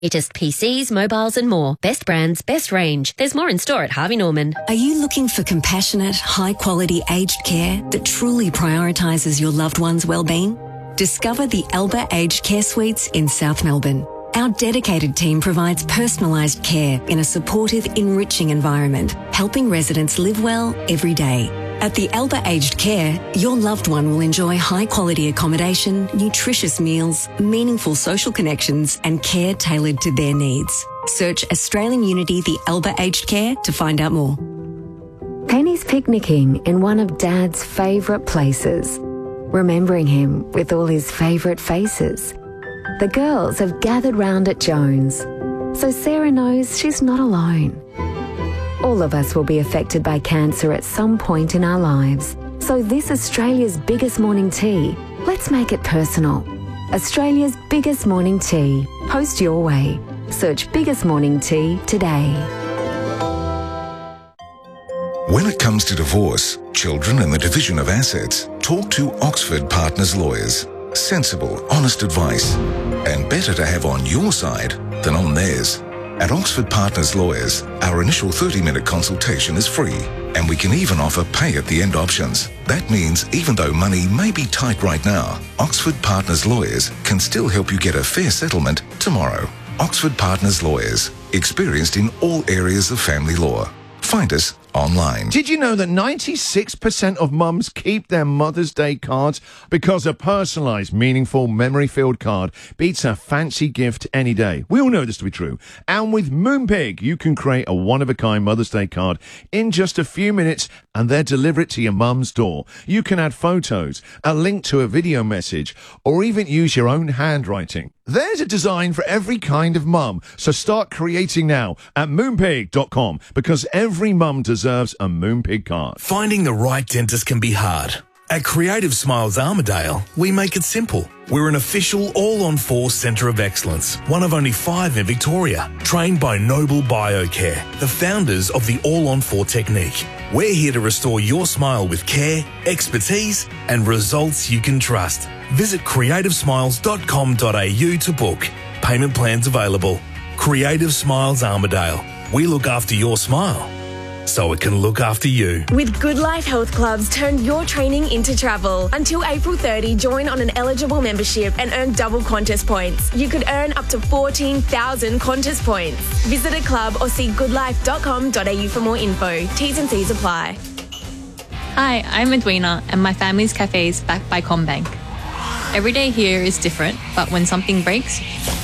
Latest PCs, mobiles and more. Best brands, best range. There's more in store at Harvey Norman. Are you looking for compassionate, high-quality aged care that truly prioritises your loved one's well-being? Discover the Alba Aged Care Suites in South Melbourne. Our dedicated team provides personalised care in a supportive, enriching environment, helping residents live well every day. At the Alba Aged Care, your loved one will enjoy high-quality accommodation, nutritious meals, meaningful social connections and care tailored to their needs. Search Australian Unity The Alba Aged Care to find out more. Penny's picnicking in one of Dad's favourite places, remembering him with all his favourite faces. The girls have gathered round at Jones, so Sarah knows she's not alone. All of us will be affected by cancer at some point in our lives. So this Australia's biggest morning tea, let's make it personal. Australia's biggest morning tea. Post your way. Search Biggest Morning Tea today. When it comes to divorce, children and the division of assets, talk to Oxford Partners Lawyers. Sensible, honest advice. And better to have on your side than on theirs. At Oxford Partners Lawyers, our initial 30-minute consultation is free, and we can even offer pay-at-the-end options. That means even though money may be tight right now, Oxford Partners Lawyers can still help you get a fair settlement tomorrow. Oxford Partners Lawyers, experienced in all areas of family law. Find us online. Did you know that 96% of mums keep their Mother's Day cards because a personalised, meaningful, memory-filled card beats a fancy gift any day? We all know this to be true. And with Moonpig, you can create a one-of-a-kind Mother's Day card in just a few minutes and then deliver it to your mum's door. You can add photos, a link to a video message, or even use your own handwriting. There's a design for every kind of mum, so start creating now at moonpig.com because every mum deserves a Moonpig card. Finding the right dentist can be hard. At Creative Smiles Armidale, we make it simple. We're an official all-on-4 centre of excellence, one of only 5 in Victoria, trained by Noble Biocare, the founders of the all-on-4 technique. We're here to restore your smile with care, expertise and results you can trust. Visit creativesmiles.com.au to book. Payment plans available. Creative Smiles Armidale. We look after your smile so it can look after you. With Good Life Health Clubs, turn your training into travel. Until April 30, join on an eligible membership and earn double Qantas points. You could earn up to 14,000 Qantas points. Visit a club or see goodlife.com.au for more info. T's and C's apply. Hi, I'm Edwina and my family's cafe is backed by CommBank. Every day here is different, but when something breaks,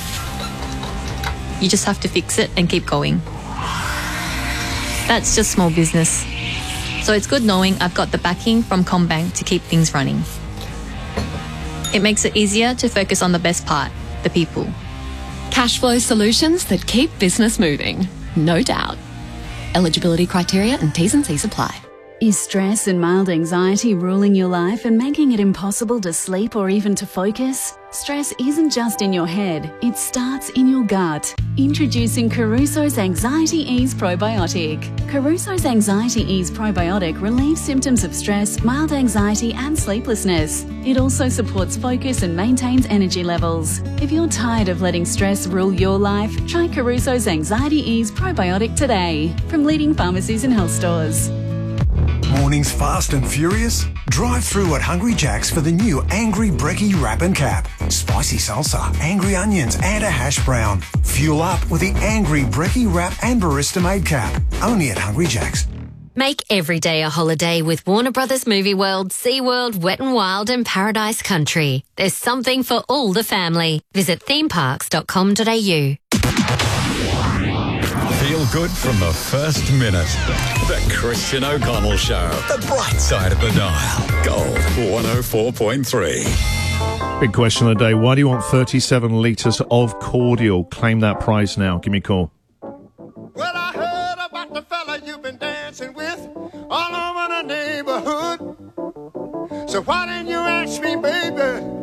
you just have to fix it and keep going. That's just small business. So it's good knowing I've got the backing from CommBank to keep things running. It makes it easier to focus on the best part, the people. Cash flow solutions that keep business moving, no doubt. Eligibility criteria and T's and C's apply. Is stress and mild anxiety ruling your life and making it impossible to sleep or even to focus? Stress isn't just in your head, it starts in your gut. Introducing Caruso's Anxiety Ease Probiotic. Caruso's Anxiety Ease Probiotic relieves symptoms of stress, mild anxiety and sleeplessness. It also supports focus and maintains energy levels. If you're tired of letting stress rule your life, try Caruso's Anxiety Ease Probiotic today from leading pharmacies and health stores. Mornings fast and furious? Drive through at Hungry Jack's for the new Angry Brekkie Wrap and Cap. Spicy salsa, angry onions and a hash brown. Fuel up with the Angry Brekkie Wrap and Barista Made Cap. Only at Hungry Jack's. Make every day a holiday with Warner Brothers Movie World, SeaWorld, Wet n Wild and Paradise Country. There's something for all the family. Visit themeparks.com.au. Feel good from the first minute. The Christian O'Connell Show. The bright side of the dial. Gold 104.3. Big question of the day. Why do you want 37 litres of cordial? Claim that prize now. Give me a call. Well, I heard about the fella you've been dancing with all over the neighborhood. So why didn't you ask me, baby?